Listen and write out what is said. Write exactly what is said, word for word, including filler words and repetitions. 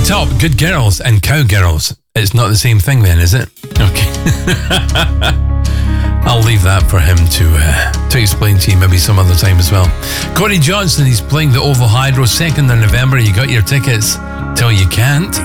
Top, Good Girls and Cowgirls. It's not the same thing then, is it? Okay. I'll leave that for him to uh, to explain to you maybe some other time as well. Corey Johnson, he's playing the OVO Hydro second of November. You got your tickets till you can't.